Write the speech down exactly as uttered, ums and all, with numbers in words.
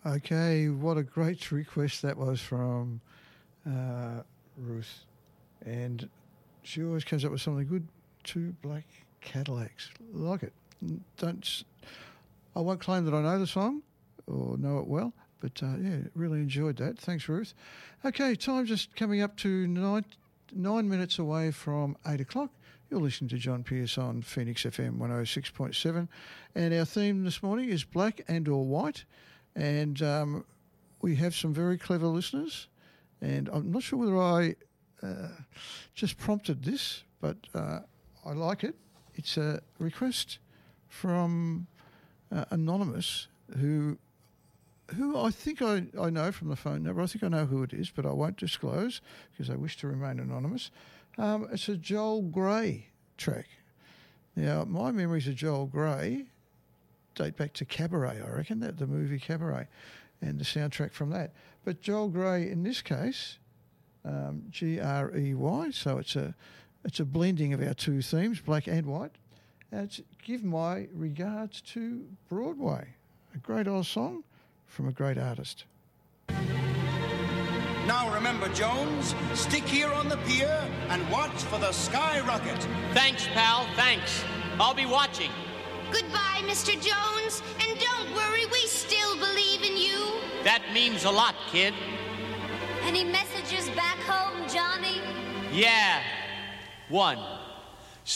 Okay, what a great request that was from uh, Ruth. And she always comes up with something good. Two Black Cadillacs. Like it. Don't. I won't claim that I know the song or know it well, but uh, yeah, really enjoyed that. Thanks, Ruth. Okay, time just coming up to nine, nine minutes away from eight o'clock. You're listening to John Pierce on Phoenix F M one oh six point seven. And our theme this morning is black and or white. And um, we have some very clever listeners. And I'm not sure whether I uh, just prompted this, but uh, I like it. It's a request from uh, Anonymous, who who I think I, I know from the phone number. I think I know who it is, but I won't disclose because I wish to remain anonymous. Um, it's a Joel Grey track. Now, my memories of Joel Grey date back to Cabaret, I reckon, that the movie Cabaret, and the soundtrack from that. But Joel Grey, in this case, um, G R E Y, so it's a it's a blending of our two themes, black and white. And it's Give My Regards to Broadway, a great old song from a great artist. Now remember, Jones, stick here on the pier and watch for the skyrocket. Thanks, pal, thanks. I'll be watching. Goodbye, Mister Jones, and don't worry, we still believe in you. That means a lot, kid. Any messages back home, Johnny? Yeah, one.